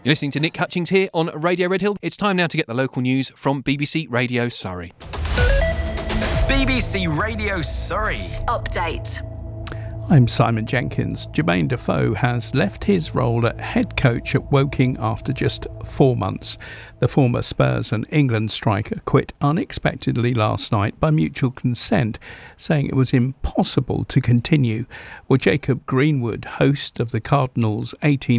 You're listening to Nick Hutchings here on Radio Red Hill. It's time now to get the local news from BBC Radio Surrey. BBC Radio Surrey. Update. I'm Simon Jenkins. Jermaine Defoe has left his role at head coach at Woking after just 4 months. The former Spurs and England striker quit unexpectedly last night by mutual consent, saying it was impossible to continue. Well, Jacob Greenwood, host of the Cardinals'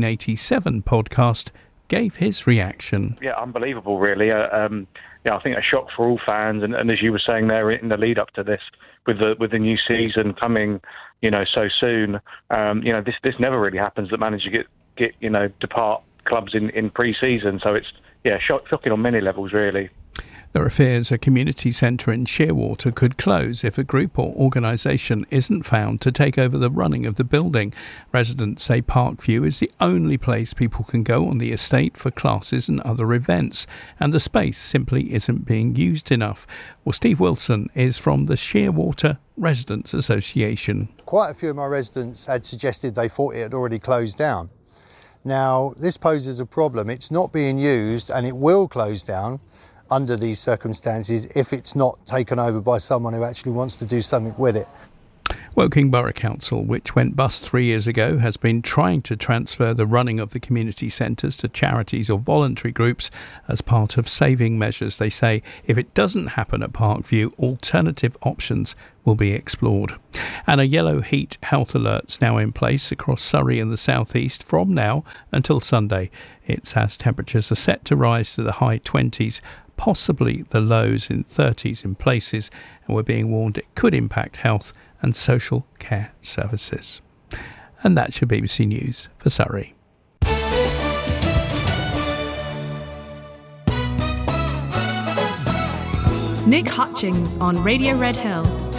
1887 podcast, gave his reaction. Yeah, unbelievable, really. I think a shock for all fans, and as you were saying there in the lead up to this, with the new season coming, so soon, this never really happens, that managers get depart clubs in pre-season. So it's shocking on many levels, really. There are fears a community centre in Shearwater could close if a group or organisation isn't found to take over the running of the building. Residents say Parkview is the only place people can go on the estate for classes and other events, and the space simply isn't being used enough. Well, Steve Wilson is from the Shearwater Residents Association. Quite a few of my residents had suggested they thought it had already closed down. Now, this poses a problem. It's not being used, and it will close down under these circumstances if it's not taken over by someone who actually wants to do something with it. Woking Borough Council, which went bust 3 years ago, has been trying to transfer the running of the community centres to charities or voluntary groups as part of saving measures. They say if it doesn't happen at Parkview, alternative options will be explored. And a yellow heat health alert's now in place across Surrey and the southeast from now until Sunday. It's as temperatures are set to rise to the high 20s, possibly the lows in 30s in places, and we're being warned it could impact health and social care services. And that's your BBC News for Surrey. Nick Hutchings on Radio Red Hill.